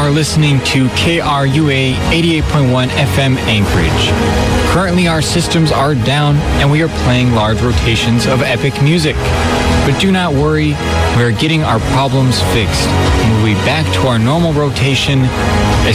are listening to KRUA 88.1 FM Anchorage. Currently, our systems are down and we are playing large rotations of epic music. But do not worry, we are getting our problems fixed and we'll be back to our normal rotation as